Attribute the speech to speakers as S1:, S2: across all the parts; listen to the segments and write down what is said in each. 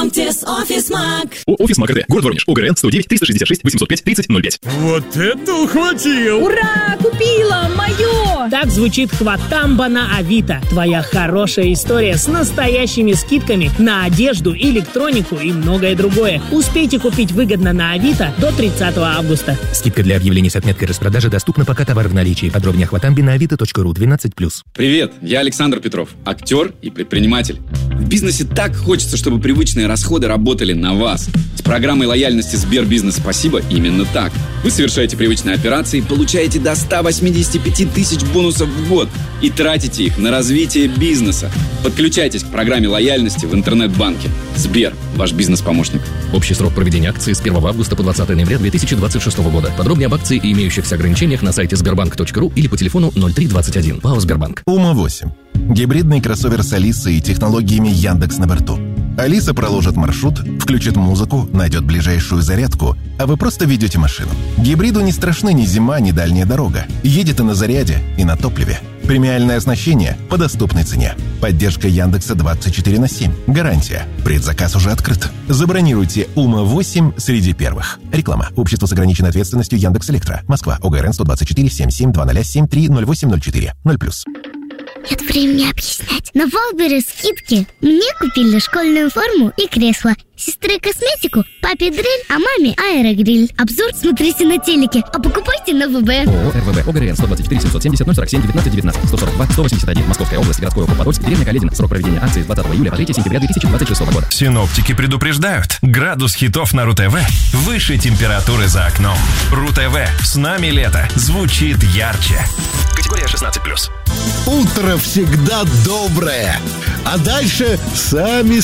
S1: Комтес Офис Маг.
S2: Офис Маг РТ. Город Воронеж. ОГРН 109 366 805 3005.
S3: Вот это ухватил!
S4: Ура! Купила! Мое! Так звучит хватамба на Авито. Твоя хорошая история с настоящими скидками на одежду, электронику и многое другое. Успейте купить выгодно на Авито до 30 августа.
S5: Скидка для объявлений с отметкой распродажи доступна, пока товар в наличии. Подробнее о хватамбе на avito.ru 12+.
S6: Привет, я Александр Петров, актер и предприниматель. В бизнесе так хочется, чтобы привычные расходы работали на вас. С программой лояльности Сбербизнес «Спасибо» именно так. Вы совершаете привычные операции, получаете до 185 тысяч бонусов в год и тратите их на развитие бизнеса. Подключайтесь к программе лояльности в интернет-банке. Сбер, ваш бизнес-помощник.
S5: Общий срок проведения акции с 1 августа по 20 ноября 2026 года. Подробнее об акции и имеющихся ограничениях на сайте sberbank.ru или по телефону 0321. ПАО «Сбербанк».
S7: УМА-8. Гибридный кроссовер с Алисой и технологиями Яндекс на борту. Алиса проложит маршрут, включит музыку, найдет ближайшую зарядку, а вы просто ведете машину. Гибриду не страшны ни зима, ни дальняя дорога. Едет и на заряде, и на топливе. Премиальное оснащение по доступной цене. Поддержка Яндекса 24/7. Гарантия. Предзаказ уже открыт. Забронируйте УМА-8 среди первых. Реклама. Общество с ограниченной ответственностью Яндекс.Электро. Москва. ОГРН 124 77 20 73 0804 0+.
S8: Нет времени объяснять. На Валбере скидки. Мне купили школьную форму и кресло. Сестре косметику, папе дрель, а маме аэрогриль. Обзор смотрите на телеке, а покупайте на ВБ.
S5: ООО РВБ. ОГРН 124 770 047 19 19 142 181. Московская область, городской округ Подольск, деревня Каледина. Срок проведения акции с 20 июля по 3 сентября 2026 года.
S9: Синоптики предупреждают. Градус хитов на РУ-ТВ выше температуры за окном. РУ-ТВ. С нами лето. Звучит ярче. Категория 16+.
S10: Утро всегда доброе. А дальше сами.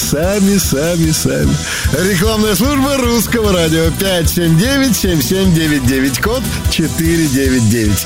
S10: Рекламная служба Русского радио 579-7799, код 499.